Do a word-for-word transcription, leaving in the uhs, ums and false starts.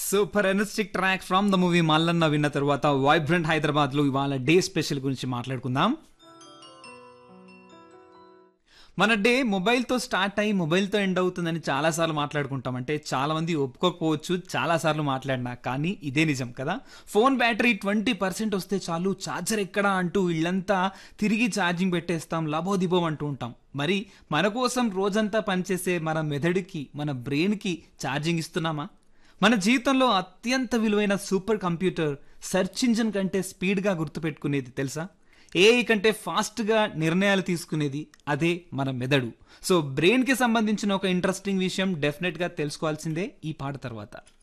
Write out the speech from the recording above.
Super energetic track from the movie Mallanna విన్న తర్వాత vibrant Hyderabad లో ఇవాళ డే స్పెషల్ గురించి మాట్లాడుకుందాం. మన డే మొబైల్తో స్టార్ట్ అయ్యి మొబైల్తో ఎండ్ అవుతుందని చాలాసార్లు మాట్లాడుకుంటాం. అంటే చాలా మంది ఒప్పుకోకపోవచ్చు, చాలాసార్లు మాట్లాడినా, కానీ ఇదే నిజం కదా. ఫోన్ బ్యాటరీ ట్వంటీ పర్సెంట్ వస్తే చాలు, ఛార్జర్ ఎక్కడా అంటూ ఇళ్ళంతా తిరిగి ఛార్జింగ్ పెట్టేస్తాం, లబోదిబోం అంటూ ఉంటాం. మరి మన కోసం రోజంతా పనిచేసే మన మెదడుకి, మన బ్రెయిన్కి ఛార్జింగ్ ఇస్తున్నామా? మన జీవితంలో అత్యంత విలువైన సూపర్ కంప్యూటర్ సెర్చ్ ఇంజిన్ కంటే స్పీడ్గా గుర్తుపెట్టుకునేది తెలుసా? ఏఐ కంటే ఫాస్ట్గా నిర్ణయాలు తీసుకునేది అదే మన మెదడు. సో బ్రెయిన్కి సంబంధించిన ఒక ఇంట్రెస్టింగ్ విషయం డెఫినెట్గా తెలుసుకోవాల్సిందే ఈ పాట తర్వాత.